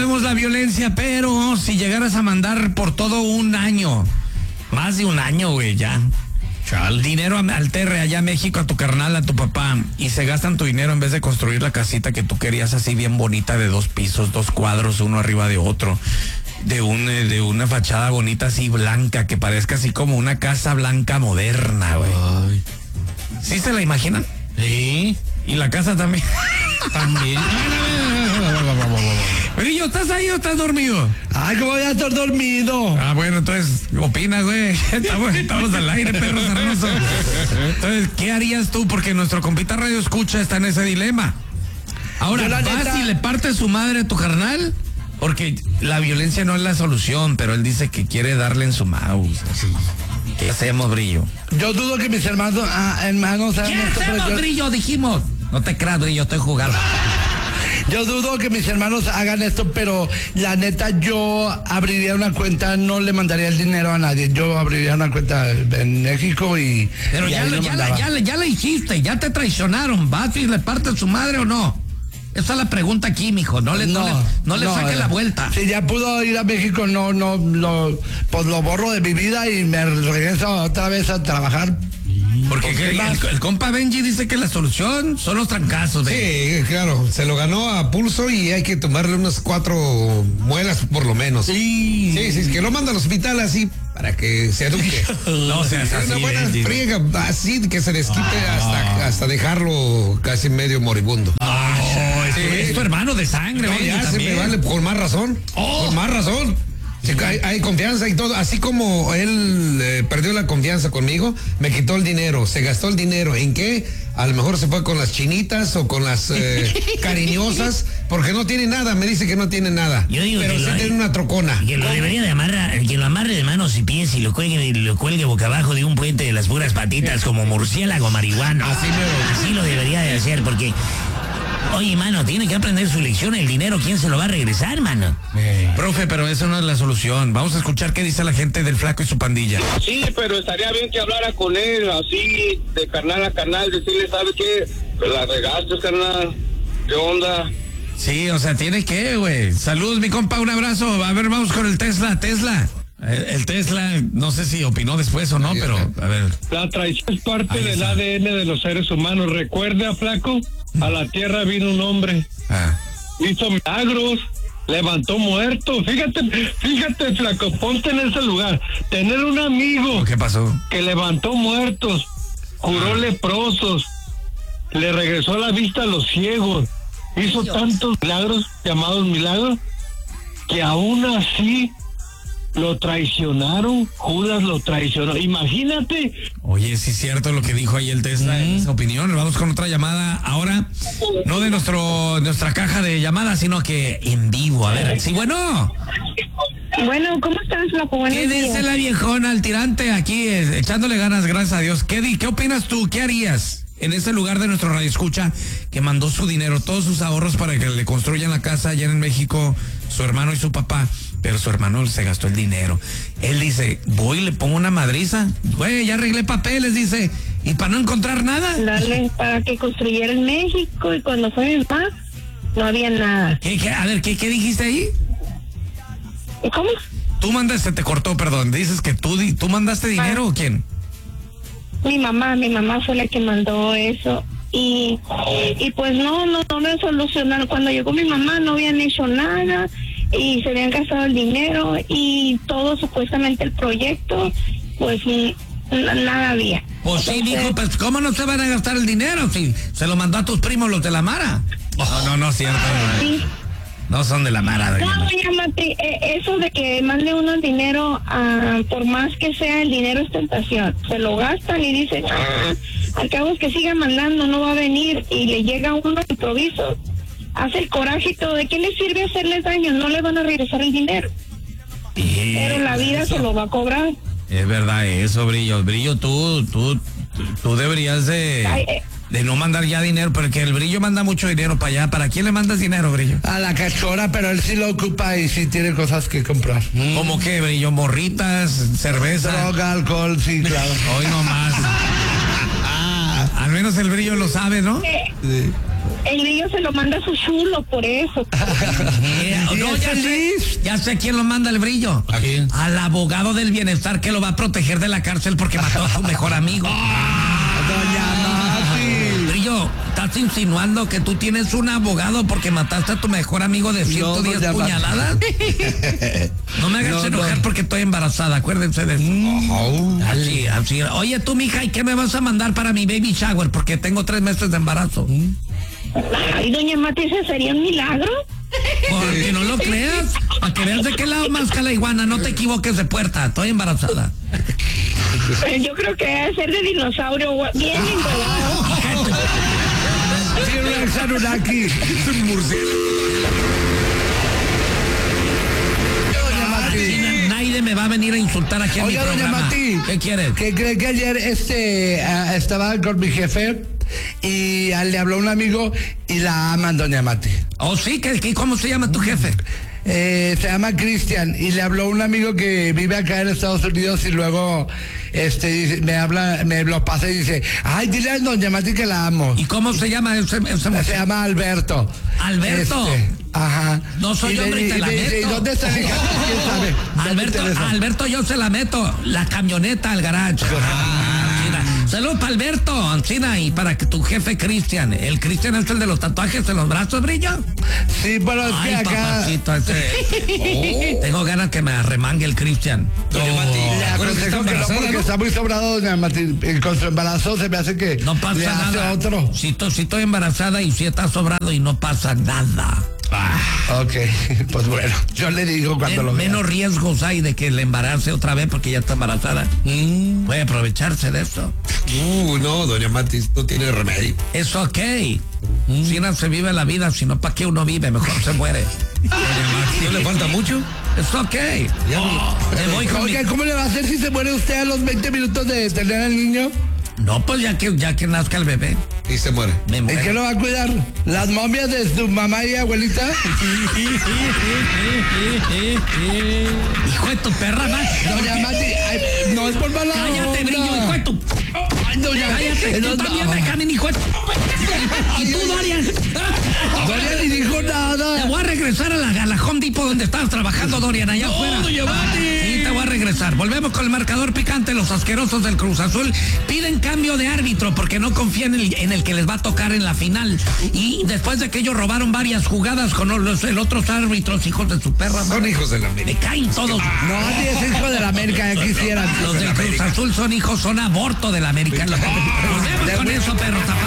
vemos la violencia, pero si llegaras a mandar por todo un año, más de un año, güey, ya. Dinero al terre allá a México, a tu carnal, a tu papá, y se gastan tu dinero en vez de construir la casita que tú querías así bien bonita de 2 pisos, 2 cuadros, uno arriba de otro, de una fachada bonita así blanca, que parezca así como una casa blanca moderna, güey. ¿Sí se la imaginan? Sí. Y la casa también. También. Brillo, ¿estás ahí o estás dormido? Ay, ¿cómo voy a estar dormido? Ah, bueno, entonces, opina, güey. Estamos al aire, perro sarnoso. Entonces, ¿qué harías tú? Porque nuestro compita Radio Escucha está en ese dilema. Ahora, Yo, la ¿vas neta... y le partes su madre a tu carnal? Porque la violencia no es la solución, pero él dice que quiere darle en su mouse. ¿Qué hacemos, Brillo? Yo dudo que mis hermanos ¿Qué hacemos, Brillo? Dijimos. No te creas, Brillo, estoy jugando. Yo dudo que mis hermanos hagan esto, pero la neta yo abriría una cuenta, no le mandaría el dinero a nadie. Yo abriría una cuenta en México y... Pero y ya la hiciste, ya te traicionaron. ¿Vas y le partes su madre o no? Esa es la pregunta aquí, mijo. No le saque la vuelta. Si ya pudo ir a México, pues lo borro de mi vida y me regreso otra vez a trabajar. Porque el compa Benji dice que la solución son los trancazos. Sí, claro, se lo ganó a pulso y hay que tomarle unas 4 muelas por lo menos. Sí, que lo manda al hospital así para que se eduque. No seas así, una buena Benji. friega, así que se les quite hasta dejarlo casi medio moribundo. Es tu hermano de sangre, No, Benji, ya se también. me vale por más razón. Por más razón. Hay confianza y todo. Así como él perdió la confianza conmigo, me quitó el dinero, se gastó el dinero. ¿En qué? A lo mejor se fue con las chinitas o con las cariñosas, porque no tiene nada. Me dice que no tiene nada. Yo digo pero que sí tiene una trocona. Que lo debería de amarrar, que lo amarre de manos y pies y lo cuelgue boca abajo de un puente de las puras patitas como murciélago marihuano. Así lo debería de hacer, porque... Oye, mano, tiene que aprender su lección. El dinero, ¿quién se lo va a regresar, mano? Profe, pero eso no es la solución. Vamos a escuchar qué dice la gente del Flaco y su pandilla. Sí, pero estaría bien que hablara con él, así, de carnal a carnal, decirle, ¿sabes qué? La regaste, carnal. ¿Qué onda? Sí, o sea, tiene que, güey. Saludos, mi compa, un abrazo. A ver, vamos con el Tesla. El Tesla, no sé si opinó después o no, pero a ver. La traición es parte del ADN de los seres humanos. Recuerda, Flaco, a la tierra vino un hombre. Hizo milagros, levantó muertos. Fíjate, Flaco, ponte en ese lugar. Tener un amigo. ¿Qué pasó? Que levantó muertos, curó leprosos, le regresó la vista a los ciegos. Hizo tantos milagros, llamados milagros, que aún así lo traicionaron. Judas lo traicionó. Imagínate. Oye, sí es cierto lo que dijo ahí el Tesla en esa opinión. Vamos con otra llamada ahora. No de nuestra caja de llamadas, sino que en vivo. A ver, sí, bueno. Bueno, ¿cómo estás, Flaco? Buenos ¿Qué dice días. la viejona, el tirante aquí, echándole ganas, gracias a Dios? ¿Qué opinas tú? ¿Qué harías en ese lugar de nuestro radioescucha que mandó su dinero, todos sus ahorros para que le construyan la casa allá en México, su hermano y su papá? Pero su hermano se gastó el dinero. Él dice, voy y le pongo una madriza. Güey, ya arreglé papeles, dice. ¿Y para no encontrar nada? Darle para que construyera en México, y cuando fue mi papá, no había nada. A ver, ¿qué dijiste ahí? ¿Y cómo? Tú mandaste, te cortó, perdón. Dices que tú mandaste dinero o quién? Mi mamá fue la que mandó eso. Y pues no me solucionaron. Cuando llegó mi mamá no habían hecho nada y se habían gastado el dinero y todo supuestamente el proyecto, pues nada había. Pues sí, dijo, pues ¿cómo no se van a gastar el dinero si se lo mandó a tus primos los de la Mara? No es cierto. Sí. No son de la Mara. No, llámate, eso de que mande uno el dinero, por más que sea, el dinero es tentación. Se lo gastan y dicen, al cabo es que siga mandando, no va a venir, y le llega uno de improviso, hace el coraje y todo. ¿De qué le sirve hacerles daño? No le van a regresar el dinero. Pero la vida se lo va a cobrar. Es verdad eso, Brillo. Brillo, tú deberías de no mandar ya dinero, porque el Brillo manda mucho dinero para allá. ¿Para quién le mandas dinero, Brillo? A la cachora, pero él sí lo ocupa y sí tiene cosas que comprar. ¿Cómo qué, Brillo? ¿Morritas? ¿Cerveza? Droga, alcohol, sí, claro. Hoy no más. Al menos el Brillo lo sabe, ¿no? Sí. El Brillo se lo manda a su chulo, por eso. No, ya sé quién lo manda el Brillo. ¿A quién? Al abogado del bienestar que lo va a proteger de la cárcel porque mató a su mejor amigo. Doña Mati. Brillo, ¿estás insinuando que tú tienes un abogado porque mataste a tu mejor amigo de 110 doña puñaladas? No me hagas enojar porque estoy embarazada, acuérdense de eso. Así. Oye, tú, mija, ¿y qué me vas a mandar para mi baby shower? Porque tengo 3 meses de embarazo. Ay, doña Mati, ¿ese sería un milagro? Porque no lo creas, para que veas de qué lado más la iguana, no te equivoques de puerta, estoy embarazada. Yo creo que debe ser de dinosaurio, bien engordado. T-Rex Anunnaki. Es un murciélago. Nadie me va a venir a insultar aquí en mi Oiga, doña programa. Mati. ¿Qué quieres? ¿Qué cree que ayer estaba con mi jefe y le habló un amigo y la aman, doña Mati? Oh, sí, ¿cómo se llama tu jefe? Se llama Cristian y le habló un amigo que vive acá en Estados Unidos y luego me lo pasa y dice, ay, dile a doña Mati que la amo. ¿Y cómo se llama ese Se llama Alberto. Alberto. Ajá. No soy hombre y te la meto. ¿Y dónde está mi hija? ¿Quién sabe? Alberto, yo se la meto. La camioneta al garage. Saludos para Alberto, Ancina, y para que tu jefe Cristian. ¿El Cristian es el de los tatuajes en los brazos, Brillo? Sí, pero es que Ay, acá... papacito, Tengo ganas que me arremangue el Cristian. Doña Mati, Le aconsejo que no, porque está muy sobrado, doña Mati. Y con su embarazo se me hace que No pasa le hace nada. otro. Si estoy embarazada y si está sobrado y no pasa nada. Ok, pues bueno, yo le digo cuando lo vea. Menos riesgos hay de que le embarace otra vez porque ya está embarazada. Puede aprovecharse de eso. No, doña Mati, no tiene remedio. Es ok. Si no se vive la vida, sino para qué uno vive, mejor se muere. Doña Mati, ¿no le falta mucho? Es ok. Me voy con Oiga, ¿cómo le va a hacer si se muere usted a los 20 minutos de tener al niño? No, pues ya que nazca el bebé. Y se muere. Me ¿Y muero. qué lo va a cuidar? ¿Las momias de su mamá y abuelita? Hijo de tu perra, Doña Mati, ay, no es por mala Cállate, onda. Brillo, hijo de tu... Ay, doña Cállate, no, tú también, no. déjame, hijo de tu... Y tú, Dorian. Doña ni dijo Te nada. voy a regresar a la Home Depot donde estabas trabajando, Dorian, allá afuera. Sí, te voy a regresar. Volvemos con el marcador picante. Los asquerosos del Cruz Azul piden cambio de árbitro porque no confían en el que les va a tocar en la final. Y después de que ellos robaron varias jugadas con los otros árbitros, hijos de su perra. Son hijos de la Me América. caen todos. Nadie es hijo de la América, ya quisieran. Los del Cruz Azul son hijos, son aborto de la América. Volvemos con eso, perro.